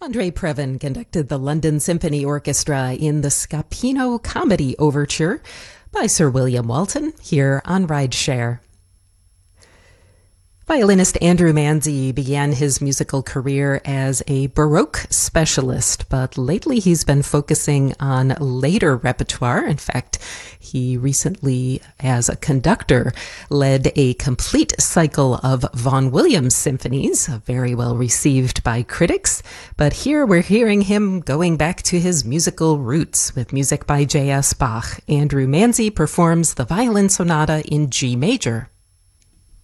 Andre Previn conducted the London Symphony Orchestra in the Scapino Comedy Overture by Sir William Walton here on Rideshare. Violinist Andrew Manze began his musical career as a Baroque specialist, but lately he's been focusing on later repertoire. In fact, he recently, as a conductor, led a complete cycle of Vaughan Williams symphonies, very well received by critics. But here we're hearing him going back to his musical roots with music by J.S. Bach. Andrew Manze performs the Violin Sonata in G major.